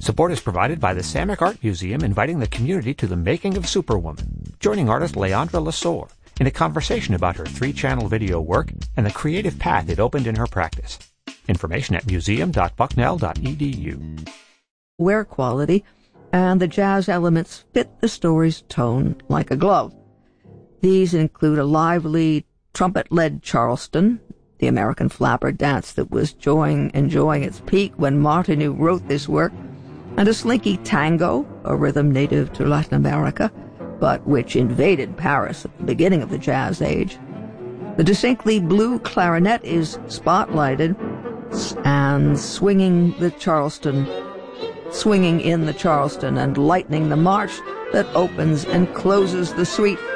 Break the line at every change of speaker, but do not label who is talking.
Support is provided by the Samick Art Museum, inviting the community to the making of Superwoman, joining artist Leandra Lesor in a conversation about her 3-channel video work and the creative path it opened in her practice. Information at museum.bucknell.edu.
Wear quality, and the jazz elements fit the story's tone like a glove. These include a lively, trumpet-led Charleston, the American flapper dance that was enjoying its peak when Martineau wrote this work, and a slinky tango, a rhythm native to Latin America, but which invaded Paris at the beginning of the Jazz Age. The distinctly blue clarinet is spotlighted and swinging in the Charleston and lightening the march that opens and closes the suite